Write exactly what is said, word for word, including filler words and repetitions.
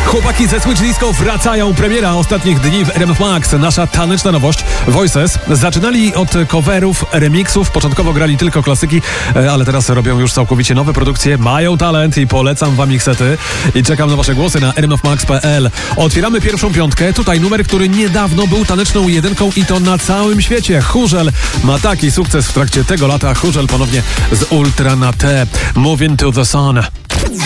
Chłopaki ze Switch Disco wracają. Premiera ostatnich dni w R M F Max. Nasza taneczna nowość Voices. Zaczynali od coverów, remixów. Początkowo grali tylko klasyki, ale teraz robią już całkowicie nowe produkcje. Mają talent i polecam wam ich sety. I czekam na wasze głosy na r m f max kropka p l. Otwieramy pierwszą piątkę. Tutaj numer, który niedawno był taneczną jedynką i to na całym świecie. Chórzel ma taki sukces w trakcie tego lata. Chórzel ponownie z Ultra na T. Moving to the Sun.